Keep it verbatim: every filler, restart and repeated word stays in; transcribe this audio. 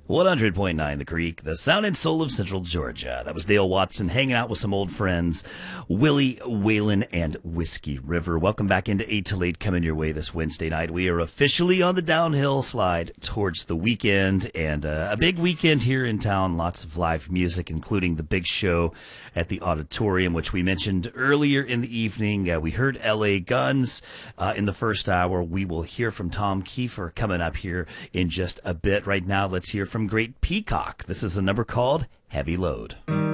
one hundred point nine The Creek, the sound and soul of Central Georgia. That was Dale Watson hanging out with some old friends, Willie Whalen and Whiskey River. Welcome back into eight till eight coming your way this Wednesday night. We are officially on the downhill slide towards the weekend, and uh, a big weekend here in town. Lots of live music, including the big show at the Auditorium, which we mentioned earlier in the evening. Uh, we heard L A Guns uh, in the first hour. We will hear from Tom Kiefer coming up here in just a bit. Right now, let's hear from Great Peacock. This is a number called Heavy Load.